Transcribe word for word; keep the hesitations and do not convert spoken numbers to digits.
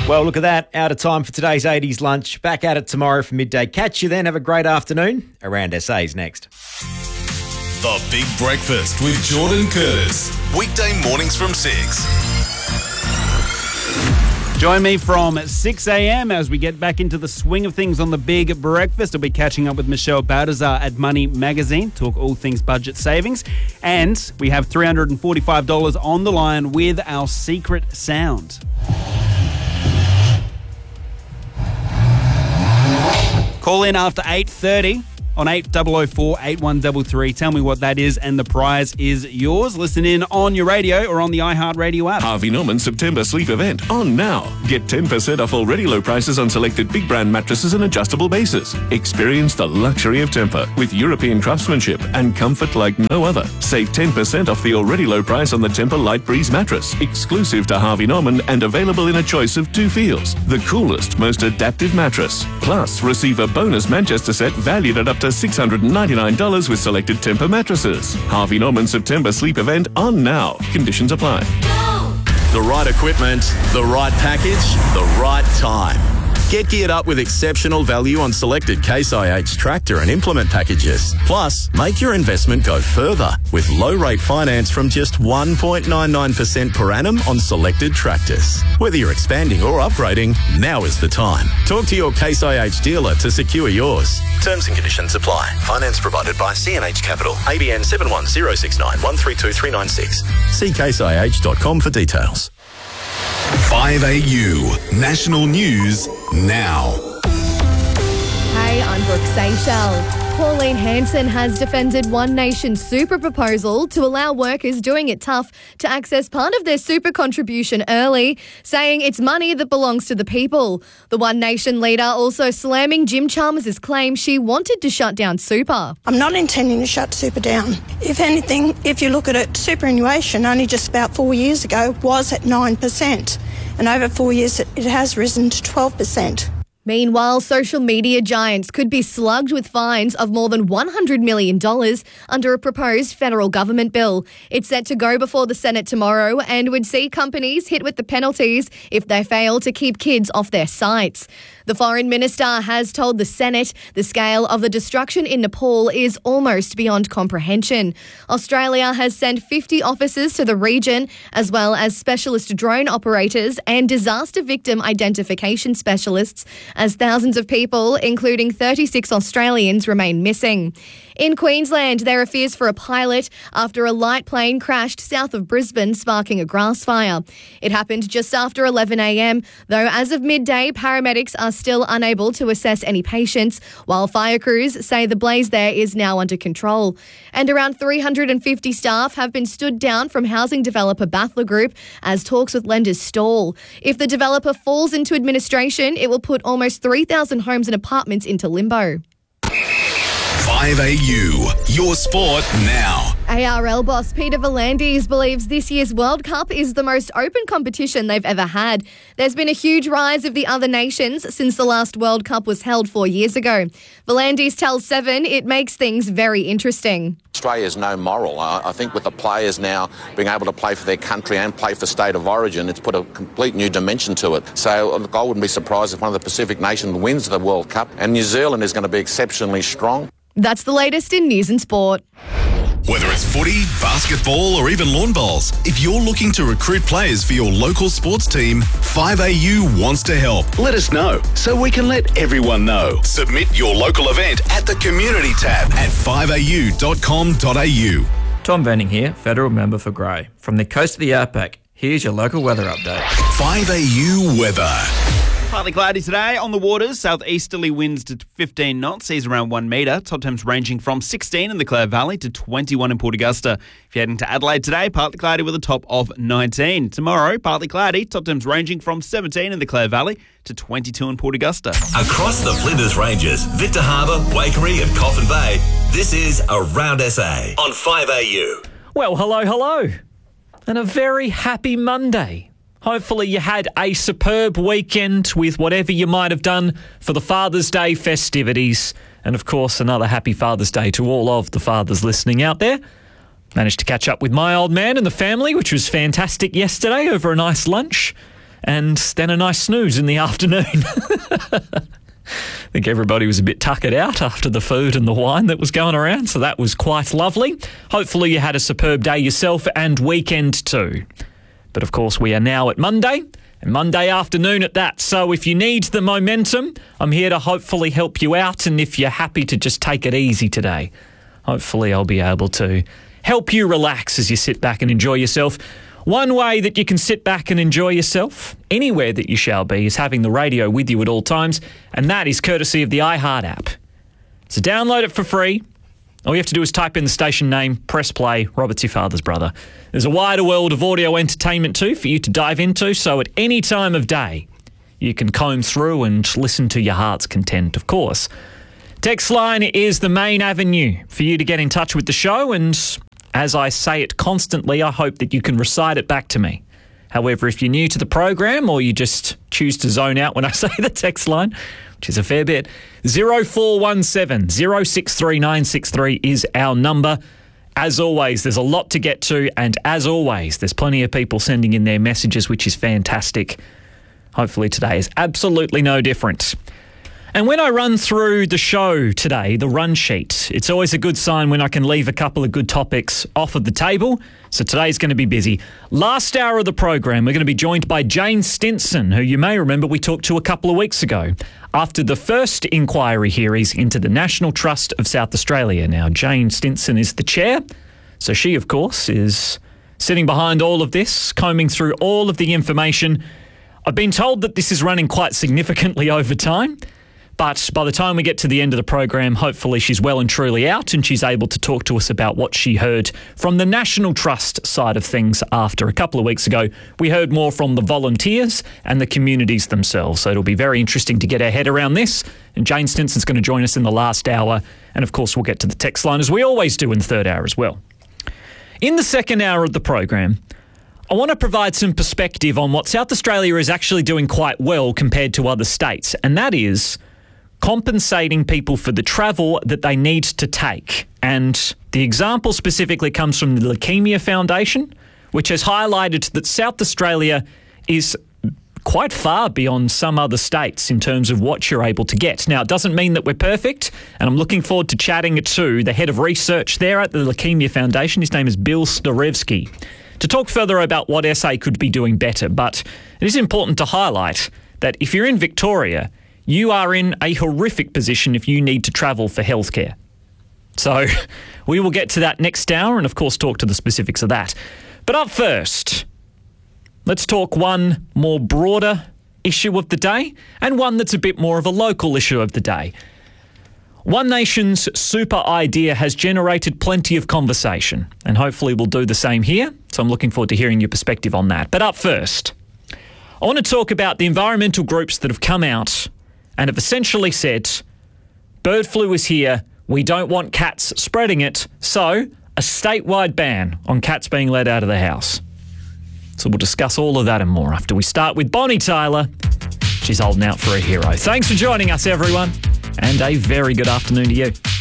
Well, look at that. Out of time for today's eighties lunch. Back at it tomorrow for midday. Catch you then. Have a great afternoon. Around S A's next. The Big Breakfast with Jordan Curtis. Weekday mornings from six. Join me from six a.m. as we get back into the swing of things on the Big Breakfast. I'll be catching up with Michelle Baltazar at Money Magazine, talk all things budget savings. And we have three hundred forty-five dollars on the line with our secret sound. Call in after eight thirty on eight oh oh four, eight one three three. Tell me what that is and the prize is yours. Listen in on your radio or on the iHeartRadio app. Harvey Norman September sleep event on now. Get ten percent off already low prices on selected big brand mattresses and adjustable bases. Experience the luxury of Tempur with European craftsmanship and comfort like no other. Save ten percent off the already low price on the Tempur Light Breeze mattress, exclusive to Harvey Norman and available in a choice of two feels. The coolest, most adaptive mattress. Plus, receive a bonus Manchester set valued at up to six hundred ninety-nine dollars with selected Tempur mattresses. Harvey Norman September sleep event on now. Conditions apply. The right equipment, the right package, the right time. Get geared up with exceptional value on selected Case I H tractor and implement packages. Plus, make your investment go further with low-rate finance from just one point nine nine percent per annum on selected tractors. Whether you're expanding or upgrading, now is the time. Talk to your Case I H dealer to secure yours. Terms and conditions apply. Finance provided by C N H Capital. A B N seven one zero six nine one three two three nine six. See case I H dot com for details. five A U National News now. Hey, I'm Brooke Seychelles. Pauline Hanson has defended One Nation's super proposal to allow workers doing it tough to access part of their super contribution early, saying it's money that belongs to the people. The One Nation leader also slamming Jim Chalmers' claim she wanted to shut down super. I'm not intending to shut super down. If anything, if you look at it, superannuation only just about four years ago was at nine percent. And over four years, it has risen to twelve percent. Meanwhile, social media giants could be slugged with fines of more than one hundred million dollars under a proposed federal government bill. It's set to go before the Senate tomorrow and would see companies hit with the penalties if they fail to keep kids off their sites. The Foreign Minister has told the Senate the scale of the destruction in Nepal is almost beyond comprehension. Australia has sent fifty officers to the region, as well as specialist drone operators and disaster victim identification specialists, as thousands of people, including thirty-six Australians, remain missing. In Queensland, there are fears for a pilot after a light plane crashed south of Brisbane, sparking a grass fire. It happened just after eleven a.m, though as of midday, paramedics are still unable to assess any patients, while fire crews say the blaze there is now under control. And around three hundred fifty staff have been stood down from housing developer Bathler Group as talks with lenders stall. If the developer falls into administration, it will put almost three thousand homes and apartments into limbo. five A U, your sport now. A R L boss Peter V'landys believes this year's World Cup is the most open competition they've ever had. There's been a huge rise of the other nations since the last World Cup was held four years ago. V'landys tells Seven it makes things very interesting. Australia's no moral. I, I think with the players now being able to play for their country and play for state of origin, it's put a complete new dimension to it. So look, I wouldn't be surprised if one of the Pacific nations wins the World Cup, and New Zealand is going to be exceptionally strong. That's the latest in news and sport. Whether it's footy, basketball or even lawn bowls, if you're looking to recruit players for your local sports team, five A U wants to help. Let us know so we can let everyone know. Submit your local event at the Community tab at five A U dot com dot A U. Tom Venning here, Federal Member for Grey. From the coast of the outback, here's your local weather update. five A U weather. Partly cloudy today on the waters. Southeasterly winds to fifteen knots, seas around one metre. Top temps ranging from sixteen in the Clare Valley to twenty-one in Port Augusta. If you're heading to Adelaide today, partly cloudy with a top of nineteen. Tomorrow, partly cloudy. Top temps ranging from seventeen in the Clare Valley to twenty-two in Port Augusta. Across the Flinders Ranges, Victor Harbour, Waikerie and Coffin Bay, this is Around S A on five A U. Well, hello, hello. And a very happy Monday. Hopefully you had a superb weekend with whatever you might have done for the Father's Day festivities. And of course, another happy Father's Day to all of the fathers listening out there. Managed to catch up with my old man and the family, which was fantastic yesterday over a nice lunch. and then a nice snooze in the afternoon. I think everybody was a bit tuckered out after the food and the wine that was going around, so that was quite lovely. Hopefully you had a superb day yourself and weekend too. But of course we are now at Monday, and Monday afternoon at that. So if you need the momentum, I'm here to hopefully help you out, and if you're happy to just take it easy today, hopefully I'll be able to help you relax as you sit back and enjoy yourself. One way that you can sit back and enjoy yourself, anywhere that you shall be, is having the radio with you at all times, and that is courtesy of the iHeart app. So download it for free. All you have to do is type in the station name, press play, Robert's your father's brother. There's a wider world of audio entertainment too for you to dive into, so at any time of day, you can comb through and listen to your heart's content, of course. Text line is the main avenue for you to get in touch with the show, and as I say it constantly, I hope that you can recite it back to me. However, if you're new to the program or you just choose to zone out when I say the text line, which is a fair bit, zero four one seven, zero six three nine six three is our number. As always, there's a lot to get to, and as always, there's plenty of people sending in their messages, which is fantastic. Hopefully today is absolutely no different. And when I run through the show today, the run sheet, it's always a good sign when I can leave a couple of good topics off of the table. So today's going to be busy. Last hour of the program, we're going to be joined by Jane Stinson, who you may remember we talked to a couple of weeks ago after the first inquiry hearings into the National Trust of South Australia. Now, Jane Stinson is the chair, so she, of course, is sitting behind all of this, combing through all of the information. I've been told that this is running quite significantly over time. But by the time we get to the end of the program, hopefully she's well and truly out and she's able to talk to us about what she heard from the National Trust side of things after a couple of weeks ago. We heard more from the volunteers and the communities themselves. So it'll be very interesting to get our head around this. And Jane Stinson's going to join us in the last hour. And of course, we'll get to the text line as we always do in the third hour as well. In the second hour of the program, I want to provide some perspective on what South Australia is actually doing quite well compared to other states. And that is compensating people for the travel that they need to take. And the example specifically comes from the Leukemia Foundation, which has highlighted that South Australia is quite far beyond some other states in terms of what you're able to get. Now, it doesn't mean that we're perfect, and I'm looking forward to chatting to the head of research there at the Leukemia Foundation. His name is Bill Starevsky, to talk further about what S A could be doing better. But it is important to highlight that if you're in Victoria, you are in a horrific position if you need to travel for healthcare. So we will get to that next hour and, of course, talk to the specifics of that. But up first, let's talk one more broader issue of the day and one that's a bit more of a local issue of the day. One Nation's super idea has generated plenty of conversation, and hopefully we'll do the same here. So I'm looking forward to hearing your perspective on that. But up first, I want to talk about the environmental groups that have come out and have essentially said, bird flu is here, we don't want cats spreading it, so a statewide ban on cats being let out of the house. So we'll discuss all of that and more after we start with Bonnie Tyler. She's holding out for a hero. Thanks for joining us, everyone, and a very good afternoon to you.